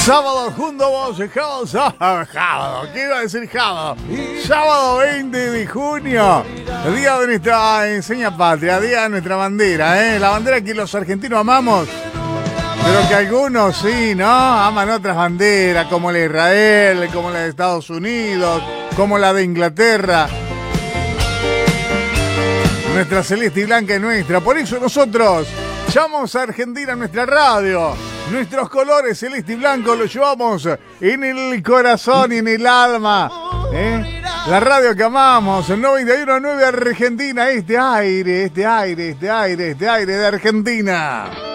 Sábado junto a vos, sábado, ¿qué iba a decir sábado? Sábado 20 de junio, día de nuestra enseña patria, día de nuestra bandera, la bandera que los argentinos amamos, pero que algunos sí, ¿no? Aman otras banderas, como la de Israel, como la de Estados Unidos, como la de Inglaterra. Nuestra celeste y blanca es nuestra, por eso nosotros llamamos a Argentina a nuestra radio. Nuestros colores celeste y blanco los llevamos en el corazón y en el alma. La radio que amamos, 91.9 Argentina, este aire de Argentina.